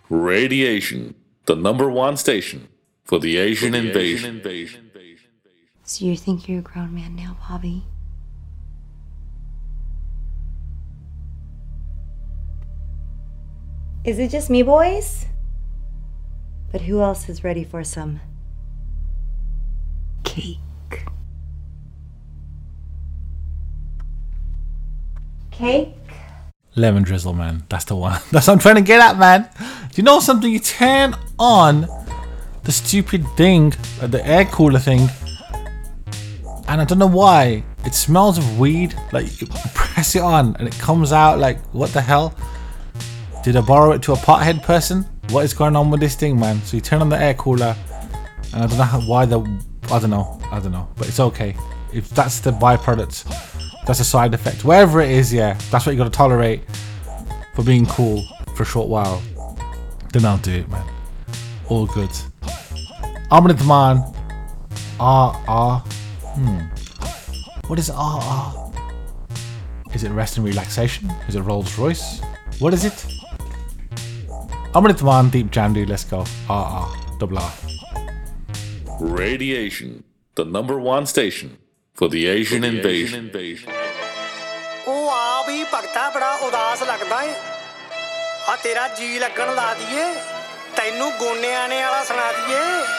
Radiation, the #1 station for the Asian invasion. So you think you're a grown man now, Bobby? Is it just me, boys? But who else is ready for some cake? Cake? Lemon drizzle, man. That's the one. That's what I'm trying to get at, man. Do you know something? You turn on the stupid thing, the air cooler thing, and I don't know why. It smells of weed. Like, you press it on and it comes out like, what the hell? Did I borrow it to a pothead person? What is going on with this thing, man? So you turn on the air cooler, and I don't know why I don't know. But it's okay. If that's the byproduct, that's a side effect. Wherever it is, yeah, that's what you gotta tolerate for being cool for a short while. Then I'll do it, man. All good. Amrit man. What is RR? Is it rest and relaxation? Is it Rolls Royce? What is it? Amrit man, deep jam, dude. Let's go. Double R. Radiation, the #1 station for the Asian invasion. ਉਹ ਆ ਵੀ ਭਗਤਾ ਬੜਾ ਉਦਾਸ ਲੱਗਦਾ ਏ ਆ ਤੇਰਾ ਜੀ ਲੱਗਣ ਲਾ ਦਈਏ ਤੈਨੂੰ ਗੋਨਿਆਣੇ ਵਾਲਾ ਸੁਣਾ ਦਈਏ